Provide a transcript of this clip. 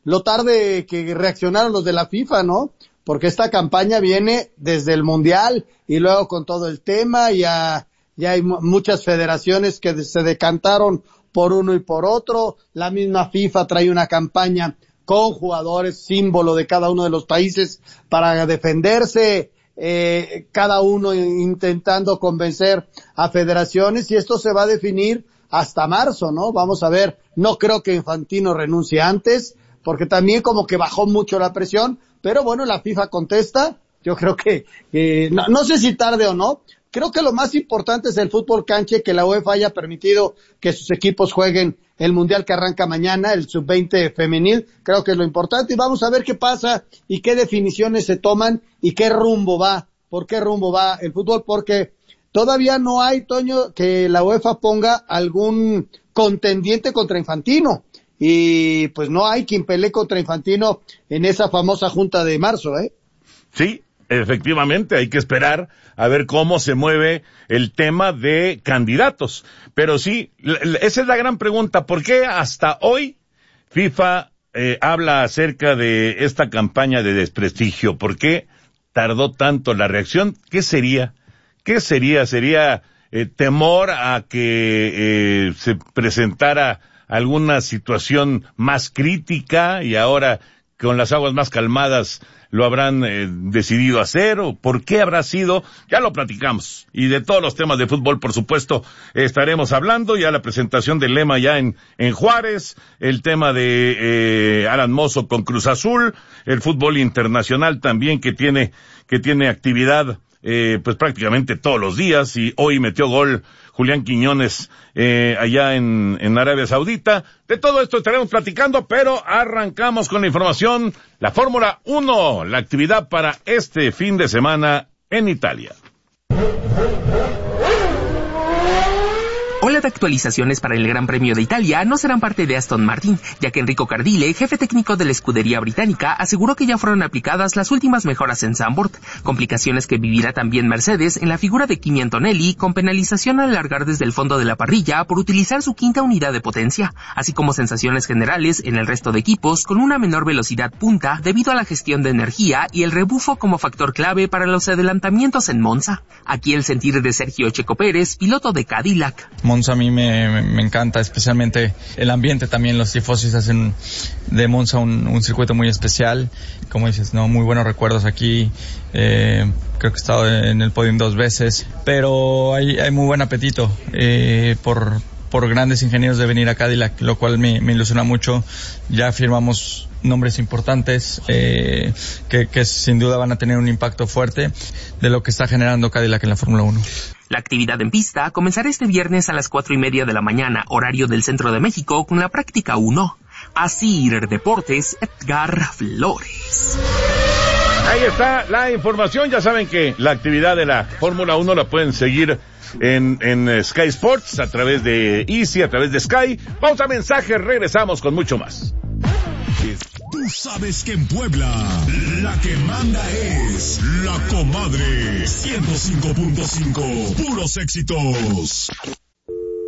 lo tarde que reaccionaron los de la FIFA, ¿no? Porque esta campaña viene desde el Mundial y luego con todo el tema, ya hay muchas federaciones que se decantaron por uno y por otro, la misma FIFA trae una campaña con jugadores símbolo de cada uno de los países para defenderse, cada uno intentando convencer a federaciones, y esto se va a definir hasta marzo, ¿no? Vamos a ver, no creo que Infantino renuncie antes, porque también como que bajó mucho la presión, pero bueno, la FIFA contesta, yo creo que, no sé si tarde o no, creo que lo más importante es el fútbol cancha, que la UEFA haya permitido que sus equipos jueguen el Mundial que arranca mañana, el Sub-20 femenil, creo que es lo importante, y vamos a ver qué pasa y qué definiciones se toman y qué rumbo va, por qué rumbo va el fútbol, porque todavía no hay, Toño, que la UEFA ponga algún contendiente contra Infantino, y pues no hay quien pelee contra Infantino en esa famosa junta de marzo, ¿eh? Sí, efectivamente, hay que esperar a ver cómo se mueve el tema de candidatos. Pero sí, esa es la gran pregunta. ¿Por qué hasta hoy FIFA habla acerca de esta campaña de desprestigio? ¿Por qué tardó tanto la reacción? ¿Qué sería? ¿Sería temor a que se presentara alguna situación más crítica y ahora con las aguas más calmadas lo habrán decidido hacer? ¿O por qué habrá sido? Ya lo platicamos. Y de todos los temas de fútbol, por supuesto, estaremos hablando. Ya la presentación del lema ya en Juárez, el tema de Alan Mozo con Cruz Azul, el fútbol internacional también que tiene actividad pues prácticamente todos los días, y hoy metió gol Julián Quiñones allá en Arabia Saudita. De todo esto estaremos platicando, pero arrancamos con la información. La Fórmula 1, la actividad para este fin de semana en Italia. Ola de actualizaciones para el Gran Premio de Italia no serán parte de Aston Martin, ya que Enrico Cardile, jefe técnico de la escudería británica, aseguró que ya fueron aplicadas las últimas mejoras en Zandvoort, complicaciones que vivirá también Mercedes en la figura de Kimi Antonelli, con penalización al largar desde el fondo de la parrilla por utilizar su quinta unidad de potencia, así como sensaciones generales en el resto de equipos con una menor velocidad punta debido a la gestión de energía y el rebufo como factor clave para los adelantamientos en Monza. Aquí el sentir de Sergio Checo Pérez, piloto de Cadillac. Monza a mí me encanta, especialmente el ambiente también. Los tifosis hacen de Monza un circuito muy especial. Como dices, no, muy buenos recuerdos aquí. Creo que he estado en el podium 2 veces, pero hay muy buen apetito por grandes ingenieros de venir a Cadillac, lo cual me ilusiona mucho. Ya firmamos nombres importantes que sin duda van a tener un impacto fuerte de lo que está generando Cadillac en la Fórmula 1. La actividad en pista comenzará este viernes a las 4:30 de la mañana, horario del centro de México, con la práctica 1. Asir Deportes, Edgar Flores. Ahí está la información. Ya saben que la actividad de la Fórmula 1 la pueden seguir en Sky Sports, a través de Easy, a través de Sky. Vamos a mensajes, regresamos con mucho más. Tú sabes que en Puebla la que manda es La Comadre 105.5, puros éxitos.